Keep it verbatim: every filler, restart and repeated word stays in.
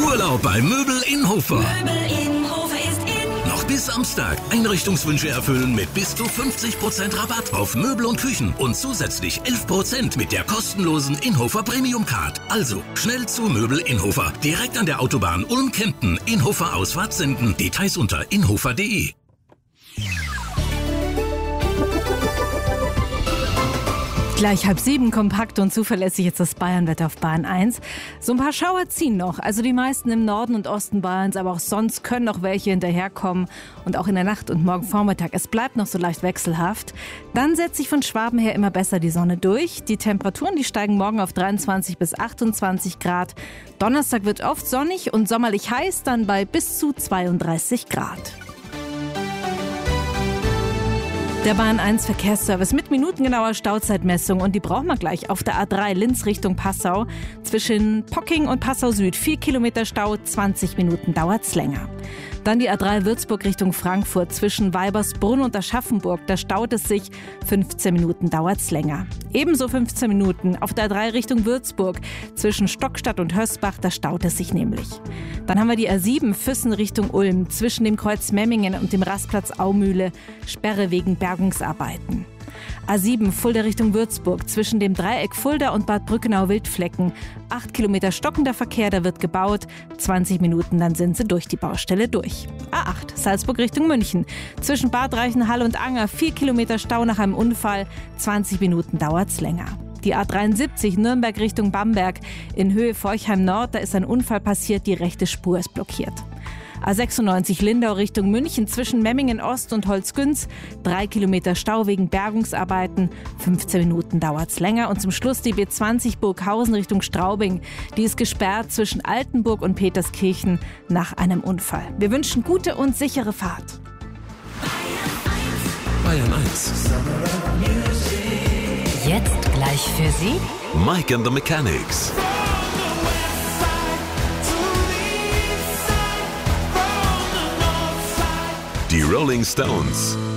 Urlaub bei Möbel in Hofer. Möbel in Hofer ist in. Noch bis Samstag. Einrichtungswünsche erfüllen mit bis zu fünfzig Prozent Rabatt auf Möbel und Küchen und zusätzlich elf Prozent mit der kostenlosen Inhofer Premium Card. Also schnell zu Möbel in Hofer. Direkt an der Autobahn Ulm-Kempten. Inhofer Ausfahrt senden. Details unter inhofer punkt de. Gleich halb sieben, kompakt und zuverlässig jetzt das Bayernwetter auf Bahn eins. So ein paar Schauer ziehen noch, also die meisten im Norden und Osten Bayerns, aber auch sonst können noch welche hinterherkommen und auch in der Nacht und morgen Vormittag. Es bleibt noch so leicht wechselhaft. Dann setzt sich von Schwaben her immer besser die Sonne durch. Die Temperaturen, die steigen morgen auf dreiundzwanzig bis achtundzwanzig Grad. Donnerstag wird oft sonnig und sommerlich heiß, dann bei bis zu zweiunddreißig Grad. Der Bahn eins Verkehrsservice mit minutengenauer Stauzeitmessung und die brauchen wir gleich auf der A drei Linz Richtung Passau. Zwischen Pocking und Passau Süd vier Kilometer Stau, zwanzig Minuten dauert's länger. Dann die A drei Würzburg Richtung Frankfurt zwischen Weibersbrunn und Aschaffenburg, da staut es sich, fünfzehn Minuten dauert's länger. Ebenso fünfzehn Minuten auf der A drei Richtung Würzburg zwischen Stockstadt und Hösbach, da staut es sich nämlich. Dann haben wir die A sieben Füssen Richtung Ulm zwischen dem Kreuz Memmingen und dem Rastplatz Aumühle, Sperre wegen Bergungsarbeiten. A sieben Fulda Richtung Würzburg zwischen dem Dreieck Fulda und Bad Brückenau-Wildflecken. acht Kilometer stockender Verkehr, da wird gebaut. zwanzig Minuten, dann sind sie durch die Baustelle durch. A acht Salzburg Richtung München zwischen Bad Reichenhall und Anger. vier Kilometer Stau nach einem Unfall. zwanzig Minuten dauert's länger. Die A dreiundsiebzig Nürnberg Richtung Bamberg in Höhe Forchheim Nord, da ist ein Unfall passiert, die rechte Spur ist blockiert. A sechsundneunzig Lindau Richtung München zwischen Memmingen Ost und Holzgünz. Drei Kilometer Stau wegen Bergungsarbeiten. fünfzehn Minuten dauert's länger. Und zum Schluss die B zwanzig Burghausen Richtung Straubing. Die ist gesperrt zwischen Altenburg und Peterskirchen nach einem Unfall. Wir wünschen gute und sichere Fahrt. Bayern eins. Jetzt gleich für Sie Mike and the Mechanics. Die Rolling Stones.